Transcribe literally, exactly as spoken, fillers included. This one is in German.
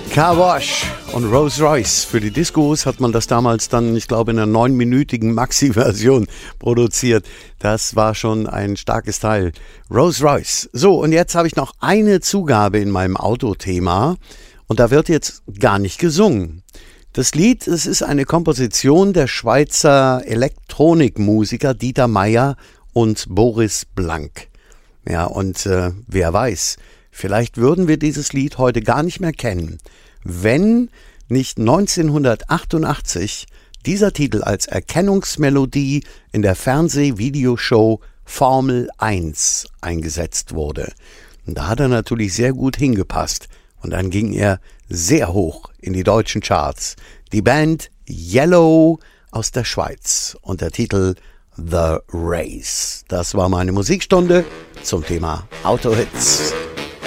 Car Wash und Rolls Royce. Für die Discos hat man das damals dann, ich glaube, in einer neunminütigen Maxi-Version produziert. Das war schon ein starkes Teil. Rolls Royce. So, und jetzt habe ich noch eine Zugabe in meinem Autothema. Und da wird jetzt gar nicht gesungen. Das Lied, es ist eine Komposition der Schweizer Elektronikmusiker Dieter Meier und Boris Blank. Ja, und äh, wer weiß, vielleicht würden wir dieses Lied heute gar nicht mehr kennen, wenn nicht neunzehnhundertachtundachtzig dieser Titel als Erkennungsmelodie in der Fernseh-Videoshow Formel eins eingesetzt wurde. Und da hat er natürlich sehr gut hingepasst. Und dann ging er sehr hoch in die deutschen Charts. Die Band Yellow aus der Schweiz und der Titel The Race. Das war meine Musikstunde zum Thema Autohits.